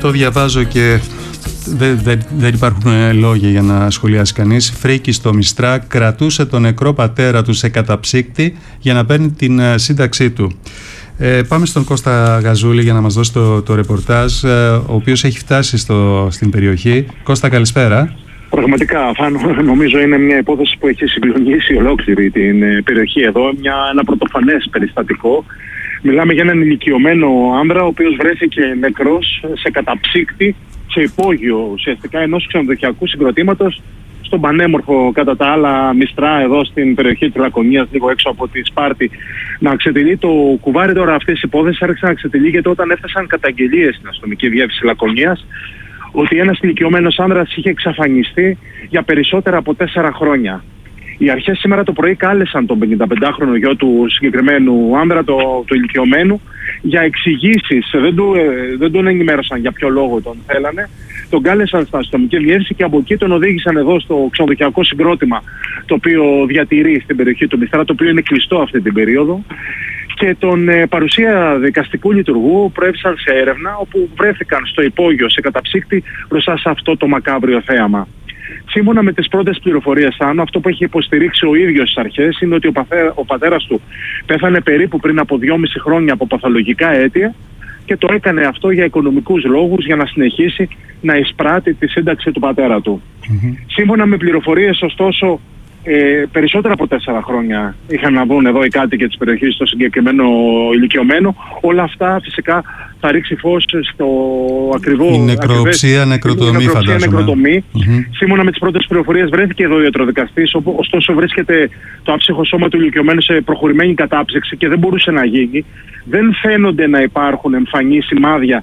αυτό διαβάζω και δεν υπάρχουν λόγια για να σχολιάσει κανείς. Φρίκη στο Μιστρά κρατούσε τον νεκρό πατέρα του σε καταψύκτη για να παίρνει την σύνταξή του. Πάμε στον Κώστα Γαζούλη για να μας δώσει το ρεπορτάζ, ο οποίος έχει φτάσει στην περιοχή. Κώστα, καλησπέρα. Πραγματικά, Φάνο, νομίζω είναι μια υπόθεση που έχει συγκλονίσει ολόκληρη την περιοχή εδώ. Ένα πρωτοφανές περιστατικό. Μιλάμε για έναν ηλικιωμένο άνδρα, ο οποίος βρέθηκε νεκρός σε καταψύκτη, σε υπόγειο ουσιαστικά ενός ξενοδοχειακού συγκροτήματος, στον πανέμορφο κατά τα άλλα Μιστρά, εδώ στην περιοχή της Λακωνίας, λίγο έξω από τη Σπάρτη. Να ξετυλεί το κουβάρι τώρα αυτής της υπόθεσης, άρχισε να ξετυλεί γιατί όταν έφτασαν καταγγελίες στην αστυνομική διεύθυνση Λακωνίας ότι ένας ηλικιωμένος άνδρας είχε εξαφανιστεί για περισσότερα από 4 χρόνια. Οι αρχές σήμερα το πρωί κάλεσαν τον 55χρονο γιο του συγκεκριμένου άνδρα, του ηλικιωμένου, για εξηγήσεις. Δεν τον ενημέρωσαν για ποιο λόγο τον θέλανε. Τον κάλεσαν στην αστυνομική διεύθυνση και από εκεί τον οδήγησαν εδώ στο ξενοδοχειακό συγκρότημα, το οποίο διατηρεί στην περιοχή του Μιστρά, το οποίο είναι κλειστό αυτή την περίοδο. Και τον παρουσία δικαστικού λειτουργού προέβησαν σε έρευνα, όπου βρέθηκαν στο υπόγειο σε καταψύκτη μπροστά σε αυτό το μακάβριο θέαμα. Σύμφωνα με τις πρώτες πληροφορίες, αυτό που έχει υποστηρίξει ο ίδιος στις αρχές είναι ότι ο πατέρας του πέθανε περίπου πριν από 2,5 χρόνια από παθολογικά αίτια και το έκανε αυτό για οικονομικούς λόγους, για να συνεχίσει να εισπράττει τη σύνταξη του πατέρα του. Σύμφωνα με πληροφορίες, ωστόσο, περισσότερα από 4 χρόνια είχαν να δουν εδώ οι κάτοικοι της περιοχής στο συγκεκριμένο ηλικιωμένο. Όλα αυτά φυσικά θα ρίξει φως στο ακριβό... Η νεκροψία, νεκροτομή φαντάζομαι. Σύμφωνα με τις πρώτες πληροφορίες βρέθηκε εδώ ο ιατροδικαστής, ωστόσο βρίσκεται το άψυχο σώμα του ηλικιωμένου σε προχωρημένη κατάψυξη και δεν μπορούσε να γίνει. Δεν φαίνονται να υπάρχουν εμφανή σημάδια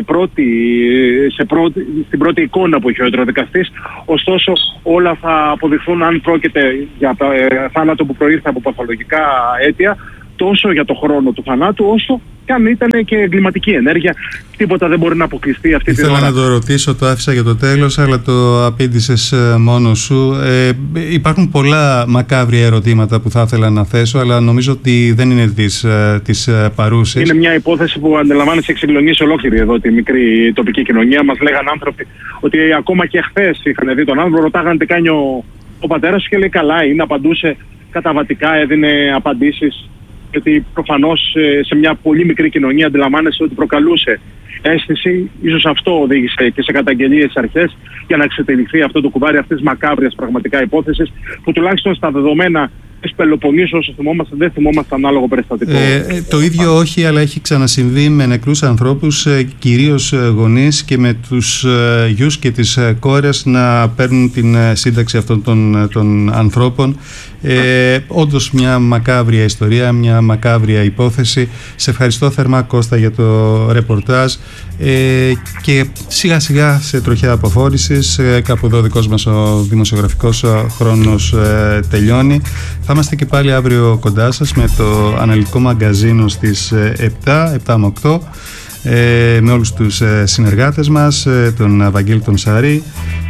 στην πρώτη εικόνα που έχει ο ιατροδικαστής. Ωστόσο όλα θα αποδειχθούν αν πρόκειται για θάνατο που προήρθε από παθολογικά αίτια, τόσο για το χρόνο του θανάτου, όσο και αν ήταν και εγκληματική ενέργεια. Τίποτα δεν μπορεί να αποκλειστεί αυτή τη ώρα. Ήθελα να το ρωτήσω, το άφησα για το τέλος, αλλά το απήντησες μόνος σου. Υπάρχουν πολλά μακάβρια ερωτήματα που θα ήθελα να θέσω, αλλά νομίζω ότι δεν είναι της παρούσης. Είναι μια υπόθεση που αντιλαμβάνεσαι εξεγκλονίσει ολόκληρη εδώ τη μικρή τοπική κοινωνία. Μας λέγανε άνθρωποι ότι ακόμα και χθες είχαν δει τον άνθρωπο, ρωτάγανε τι κάνει ο πατέρας σου και λέει καλά είναι, απαντούσε καταβατικά, έδινε απαντήσεις. Γιατί προφανώς σε μια πολύ μικρή κοινωνία αντιλαμβάνεσαι ότι προκαλούσε αίσθηση. Ίσως αυτό οδήγησε και σε καταγγελίες αρχές για να εξετελιχθεί αυτό το κουβάρι αυτής της μακάβριας πραγματικά υπόθεσης, που τουλάχιστον στα δεδομένα της Πελοποννήσου, όσο θυμόμαστε, δεν θυμόμαστε ανάλογο περιστατικό. Το ίδιο όχι, αλλά έχει ξανασυμβεί με νεκρούς ανθρώπους, κυρίως γονείς, και με τους γιους και τις κόρες να παίρνουν την σύνταξη αυτών των ανθρώπων. Όντως μια μακάβρια ιστορία, μια μακάβρια υπόθεση. Σε ευχαριστώ θερμά, Κώστα, για το ρεπορτάζ, και σιγά σιγά σε τροχιά αποχώρησης, κάπου εδώ ο δικός μας ο δημοσιογραφικός χρόνος τελειώνει. Θα είμαστε και πάλι αύριο κοντά σας με το αναλυτικό μαγκαζίνο στις 7 με 8, με όλους τους συνεργάτες μας, τον Βαγγέλη τον Σαρή.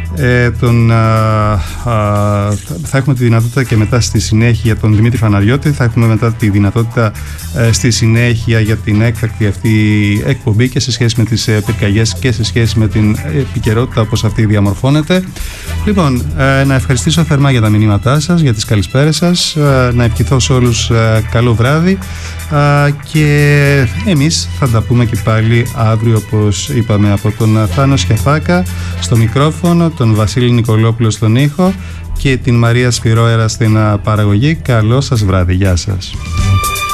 Θα έχουμε τη δυνατότητα και μετά στη συνέχεια για τον Δημήτρη Φαναριώτη, θα έχουμε μετά τη δυνατότητα στη συνέχεια για την έκτακτη αυτή εκπομπή και σε σχέση με τις πυρκαγιές και σε σχέση με την επικαιρότητα όπως αυτή διαμορφώνεται. Λοιπόν, να ευχαριστήσω θερμά για τα μηνύματά σας, για τις καλησπέρες σας, να ευχηθώ σε όλους καλό βράδυ, και εμείς θα τα πούμε και πάλι αύριο, όπως είπαμε, από τον Θάνο Σχεφάκα στο μικρόφωνο, τον Βασίλη Νικολόπουλο στον ήχο και την Μαρία Σφυρόερα στην παραγωγή. Καλό σας βράδυ, γεια σας.